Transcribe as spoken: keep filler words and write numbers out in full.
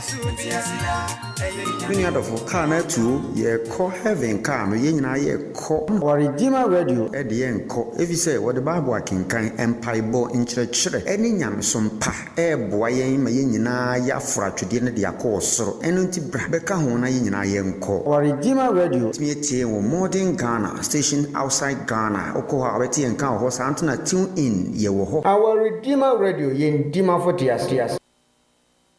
Many other for car na two ye call heaven car no ye nyina ye call our Redeemer Radio e de ye nko if you say what the Bible akenkan empire bo nkyerɛkyerɛ ɛne nyamesom pa e boa ye ma ye nyina ya fra twede ne de akɔ soro ɛno nti bra bɛka ho na ye nyina ye nko our Redeemer Radio me tie wo modern Ghana station outside Ghana okɔ ha bɛtie nka ho sa antena tune in ye wo ho our Redeemer Radio ye ndima for tias tias